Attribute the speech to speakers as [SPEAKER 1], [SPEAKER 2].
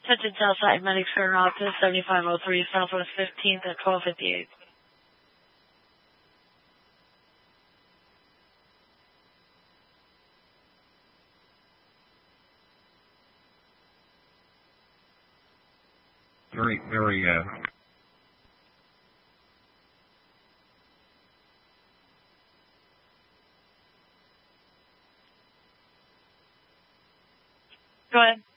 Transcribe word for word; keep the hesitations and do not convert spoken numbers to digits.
[SPEAKER 1] Attention Southside Medics for Office seventy-five oh three Southwest fifteenth at twelve fifty-eight.
[SPEAKER 2] Very, very, uh...
[SPEAKER 1] Go ahead.